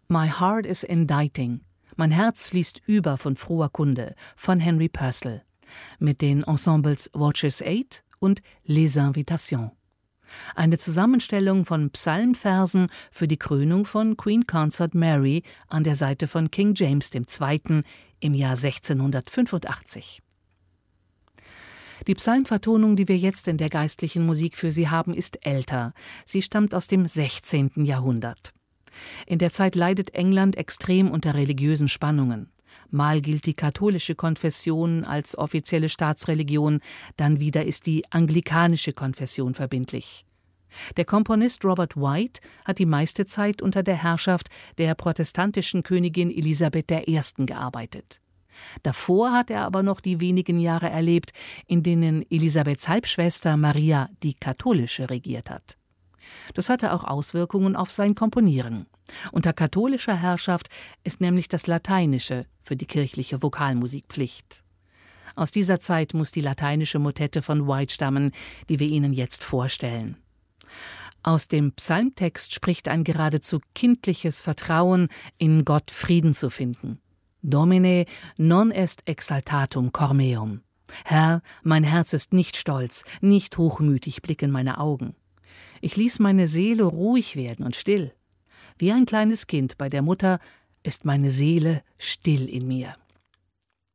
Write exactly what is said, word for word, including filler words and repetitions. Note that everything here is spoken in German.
My Heart is Inditing, mein Herz fließt über von froher Kunde von Henry Purcell mit den Ensembles Watches Eight und Les Invitations. Eine Zusammenstellung von Psalmversen für die Krönung von Queen Consort Mary an der Seite von King James der Zweite. Im Jahr sechzehnhundertfünfundachtzig. Die Psalmvertonung, die wir jetzt in der geistlichen Musik für Sie haben, ist älter. Sie stammt aus dem sechzehnten. Jahrhundert. In der Zeit leidet England extrem unter religiösen Spannungen. Mal gilt die katholische Konfession als offizielle Staatsreligion, dann wieder ist die anglikanische Konfession verbindlich. Der Komponist Robert White hat die meiste Zeit unter der Herrschaft der protestantischen Königin Elisabeth der Erste. Gearbeitet. Davor hat er aber noch die wenigen Jahre erlebt, in denen Elisabeths Halbschwester Maria die katholische regiert hat. Das hatte auch Auswirkungen auf sein Komponieren. Unter katholischer Herrschaft ist nämlich das Lateinische für die kirchliche Vokalmusik Pflicht. Aus dieser Zeit muss die lateinische Motette von White stammen, die wir Ihnen jetzt vorstellen. Aus dem Psalmtext spricht ein geradezu kindliches Vertrauen, in Gott Frieden zu finden. Domine non est exaltatum cor meum. Herr, mein Herz ist nicht stolz, nicht hochmütig blicken meine Augen. Ich ließ meine Seele ruhig werden und still. Wie ein kleines Kind bei der Mutter ist meine Seele still in mir.